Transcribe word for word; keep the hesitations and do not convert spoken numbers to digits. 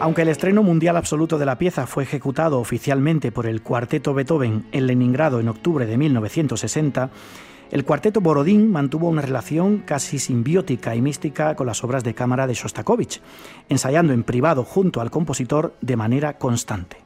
Aunque el estreno mundial absoluto de la pieza fue ejecutado oficialmente por el Cuarteto Beethoven en Leningrado en octubre de mil novecientos sesenta, el Cuarteto Borodín mantuvo una relación casi simbiótica y mística con las obras de cámara de Shostakóvich, ensayando en privado junto al compositor de manera constante.